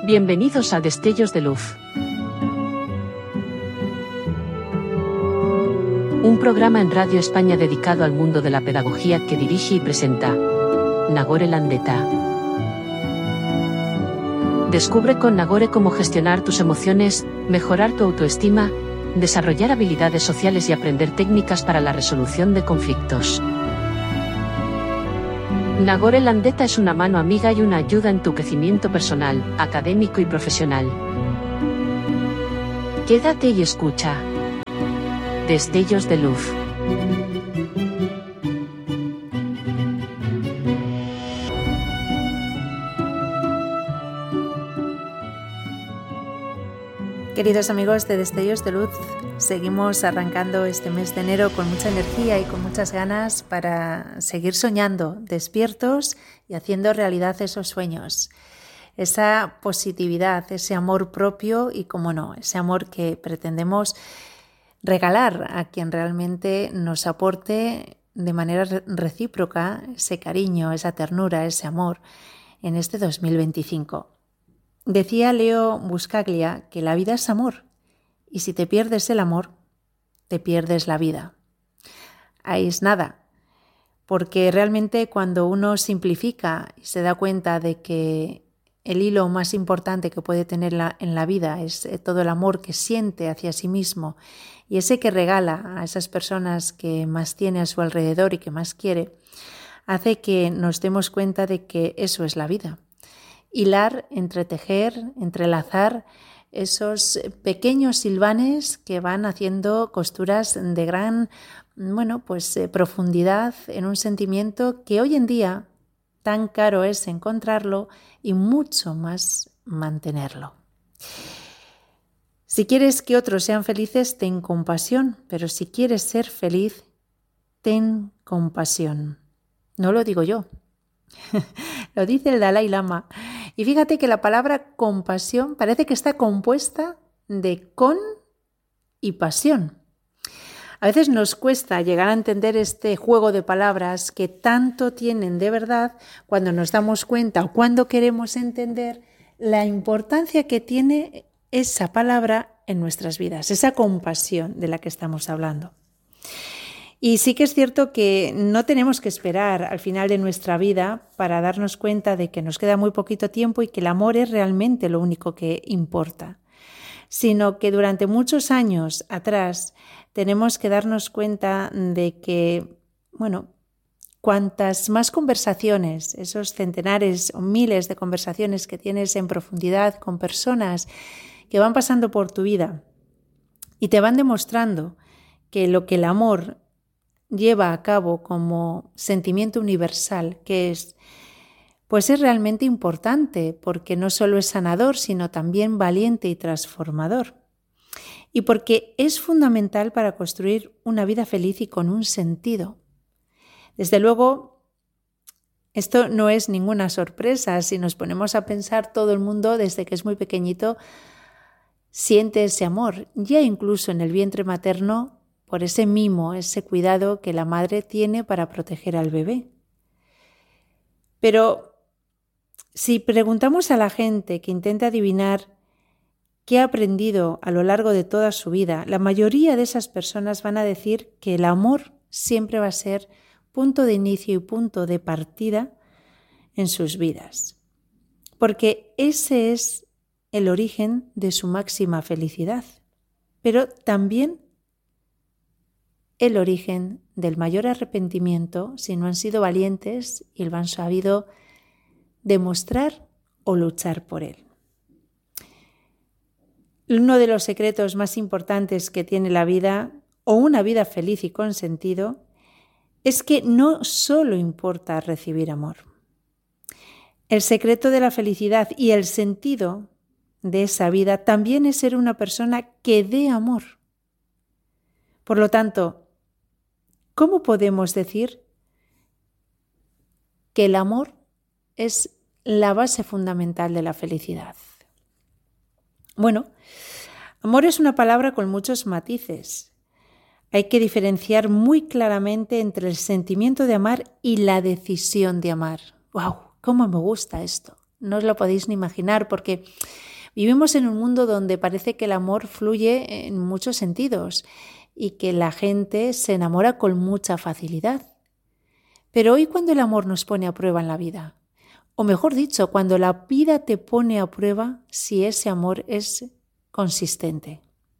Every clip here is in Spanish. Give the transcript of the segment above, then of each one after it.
Bienvenidos a Destellos de Luz. Un programa en Radio España dedicado al mundo de la pedagogía que dirige y presenta Nagore Landeta. Descubre con Nagore cómo gestionar tus emociones, mejorar tu autoestima, desarrollar habilidades sociales y aprender técnicas para la resolución de conflictos. Nagore Landeta es una mano amiga y una ayuda en tu crecimiento personal, académico y profesional. Quédate y escucha. Destellos de Luz. Queridos amigos de Destellos de Luz, seguimos arrancando este mes de enero con mucha energía y con muchas ganas para seguir soñando, despiertos y haciendo realidad esos sueños. Esa positividad, ese amor propio y, como no, ese amor que pretendemos regalar a quien realmente nos aporte de manera recíproca ese cariño, esa ternura, ese amor en este 2025. Decía Leo Buscaglia que la vida es amor y si te pierdes el amor, te pierdes la vida. Ahí es nada, porque realmente cuando uno simplifica y se da cuenta de que el hilo más importante que puede tener en la vida es todo el amor que siente hacia sí mismo y ese que regala a esas personas que más tiene a su alrededor y que más quiere, hace que nos demos cuenta de que eso es la vida. Hilar, entretejer, entrelazar esos pequeños silvanes que van haciendo costuras de gran, profundidad en un sentimiento que hoy en día tan caro es encontrarlo y mucho más mantenerlo. Si quieres que otros sean felices, ten compasión, pero si quieres ser feliz, ten compasión. No lo digo yo, lo dice el Dalai Lama. Y fíjate que la palabra compasión parece que está compuesta de con y pasión. A veces nos cuesta llegar a entender este juego de palabras que tanto tienen de verdad cuando nos damos cuenta o cuando queremos entender la importancia que tiene esa palabra en nuestras vidas, esa compasión de la que estamos hablando. Y sí que es cierto que no tenemos que esperar al final de nuestra vida para darnos cuenta de que nos queda muy poquito tiempo y que el amor es realmente lo único que importa, sino que durante muchos años atrás tenemos que darnos cuenta de que, cuantas más conversaciones, esos centenares o miles de conversaciones que tienes en profundidad con personas que van pasando por tu vida y te van demostrando que lo que el amor lleva a cabo como sentimiento universal, que es realmente importante, porque no solo es sanador, sino también valiente y transformador. Y porque es fundamental para construir una vida feliz y con un sentido. Desde luego, esto no es ninguna sorpresa. Si nos ponemos a pensar, todo el mundo, desde que es muy pequeñito, siente ese amor. Ya incluso en el vientre materno, por ese mimo, ese cuidado que la madre tiene para proteger al bebé. Pero si preguntamos a la gente que intenta adivinar qué ha aprendido a lo largo de toda su vida, la mayoría de esas personas van a decir que el amor siempre va a ser punto de inicio y punto de partida en sus vidas. Porque ese es el origen de su máxima felicidad, pero también el origen del mayor arrepentimiento si no han sido valientes y lo han sabido demostrar o luchar por él. Uno de los secretos más importantes que tiene la vida, o una vida feliz y con sentido, es que no solo importa recibir amor. El secreto de la felicidad y el sentido de esa vida también es ser una persona que dé amor. Por lo tanto, ¿cómo podemos decir que el amor es la base fundamental de la felicidad? Bueno, amor es una palabra con muchos matices. Hay que diferenciar muy claramente entre el sentimiento de amar y la decisión de amar. ¡Wow! ¿Cómo me gusta esto? no os lo podéis ni imaginar, porque vivimos en un mundo donde parece que el amor fluye en muchos sentidos y que la gente se enamora con mucha facilidad. Pero hoy, cuando el amor nos pone a prueba en la vida, o mejor dicho, cuando la vida te pone a prueba si ese amor es consistente.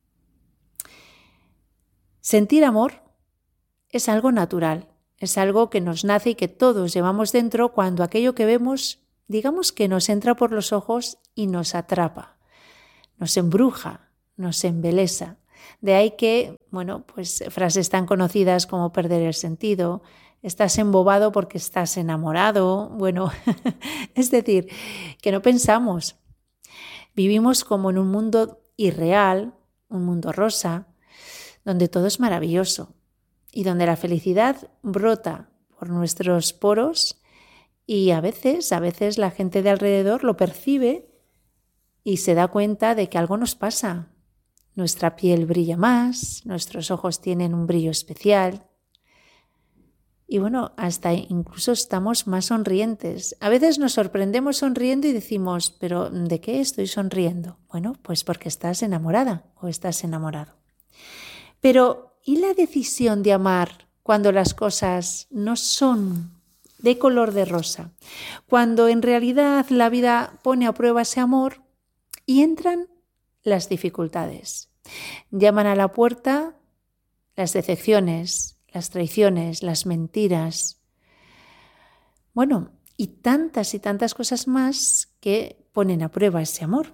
Sentir amor es algo natural, es algo que nos nace y que todos llevamos dentro cuando aquello que vemos, digamos que nos entra por los ojos y nos atrapa, nos embruja, nos embelesa. De ahí que, pues frases tan conocidas como perder el sentido, estás embobado porque estás enamorado, es decir, que no pensamos. Vivimos como en un mundo irreal, un mundo rosa, donde todo es maravilloso y donde la felicidad brota por nuestros poros y a veces la gente de alrededor lo percibe y se da cuenta de que algo nos pasa. Nuestra piel brilla más, nuestros ojos tienen un brillo especial y hasta incluso estamos más sonrientes. A veces nos sorprendemos sonriendo y decimos, ¿pero de qué estoy sonriendo? Pues porque estás enamorada o estás enamorado. Pero, ¿y la decisión de amar cuando las cosas no son de color de rosa? Cuando en realidad la vida pone a prueba ese amor y entran las dificultades. Llaman a la puerta las decepciones, las traiciones, las mentiras. Y tantas cosas más que ponen a prueba ese amor.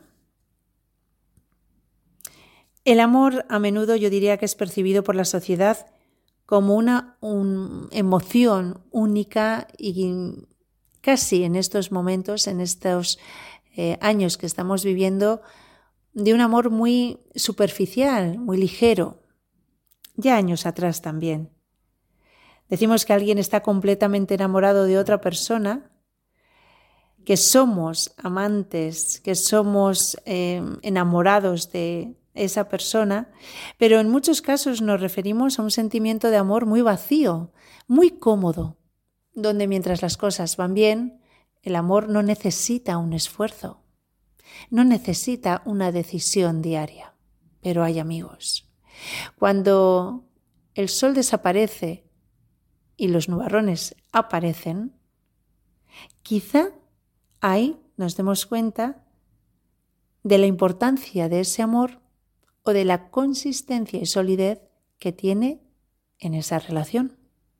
El amor a menudo yo diría que es percibido por la sociedad como una emoción única y casi en estos momentos, en estos años que estamos viviendo, de un amor muy superficial, muy ligero. Ya años atrás también. Decimos que alguien está completamente enamorado de otra persona, que somos amantes, que somos enamorados de esa persona, pero en muchos casos nos referimos a un sentimiento de amor muy vacío, muy cómodo, donde mientras las cosas van bien, el amor no necesita un esfuerzo, no necesita una decisión diaria. Pero hay amigos. Cuando el sol desaparece y los nubarrones aparecen, quizá ahí nos demos cuenta de la importancia de ese amor o de la consistencia y solidez que tiene en esa relación.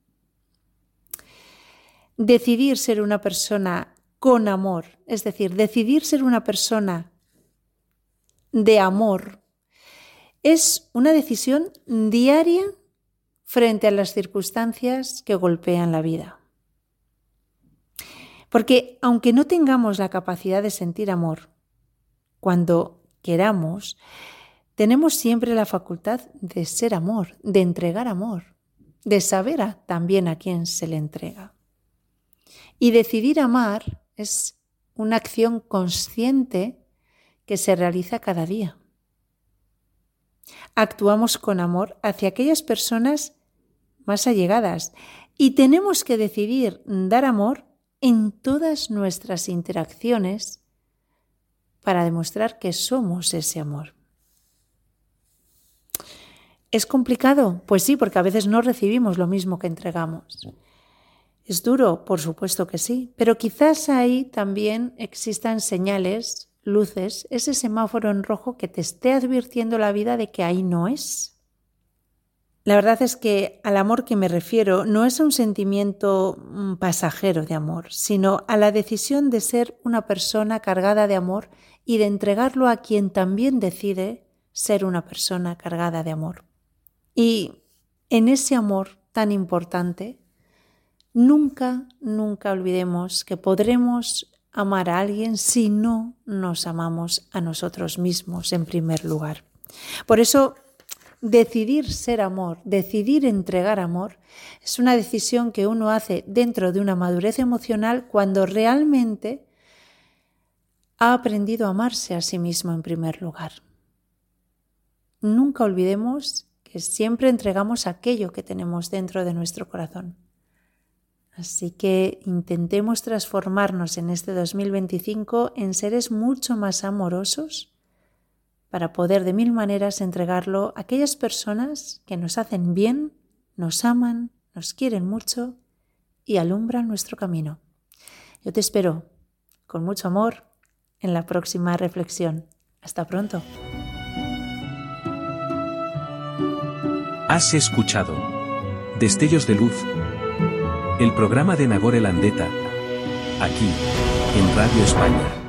Decidir ser una persona con amor, es decir, decidir ser una persona de amor, es una decisión diaria frente a las circunstancias que golpean la vida. Porque aunque no tengamos la capacidad de sentir amor, cuando queramos, tenemos siempre la facultad de ser amor, de entregar amor, de saber también a quién se le entrega. Y decidir amar es una acción consciente que se realiza cada día. Actuamos con amor hacia aquellas personas más allegadas y tenemos que decidir dar amor en todas nuestras interacciones para demostrar que somos ese amor. ¿Es complicado? Pues sí, porque a veces no recibimos lo mismo que entregamos. ¿Es duro? Por supuesto que sí, pero quizás ahí también existan señales, luces, ese semáforo en rojo que te esté advirtiendo la vida de que ahí no es. La verdad es que al amor que me refiero no es a un sentimiento pasajero de amor, sino a la decisión de ser una persona cargada de amor y de entregarlo a quien también decide ser una persona cargada de amor. Y en ese amor tan importante, nunca olvidemos que podremos amar a alguien si no nos amamos a nosotros mismos en primer lugar. Por eso, decidir ser amor, decidir entregar amor, es una decisión que uno hace dentro de una madurez emocional cuando realmente ha aprendido a amarse a sí mismo en primer lugar. Nunca olvidemos que siempre entregamos aquello que tenemos dentro de nuestro corazón. Así que intentemos transformarnos en este 2025 en seres mucho más amorosos para poder de mil maneras entregarlo a aquellas personas que nos hacen bien, nos aman, nos quieren mucho y alumbran nuestro camino. Yo te espero con mucho amor en la próxima reflexión. Hasta pronto. Has escuchado Destellos de Luz, el programa de Nagore Landeta, aquí, en Radio España.